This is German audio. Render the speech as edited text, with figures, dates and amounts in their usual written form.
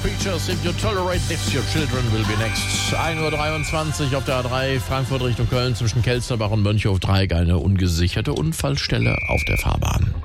Creatures, if you tolerate this, your children will be next. 1:23 Uhr auf der A3 Frankfurt Richtung Köln zwischen Kelsterbach und Mönchhof-Dreieck eine ungesicherte Unfallstelle auf der Fahrbahn.